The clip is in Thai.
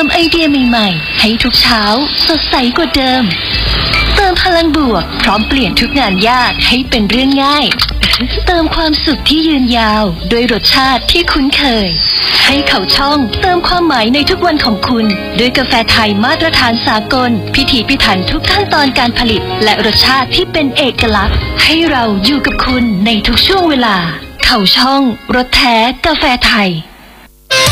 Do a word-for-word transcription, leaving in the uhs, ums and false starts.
มไอเดียใหม่ๆให้ทุกเช้าสดใสกว่าเดิมเติมพลังบวกพร้อมเปลี่ยนทุกงานยากให้เป็นเรื่องง่ายเติมความสุขที่ยืนยาวด้วยรสชาติที่คุ้นเคยให้เขาช่องเติมความหมายในทุกวันของคุณด้วยกาแฟไทยมาตรฐานสากลพิถีพิถันทุกขั้นตอนการผลิตและรสชาติที่เป็นเอกลักษณ์ให้เราอยู่กับคุณในทุกช่วงเวลาเขาช่องรสแท้กาแฟไทย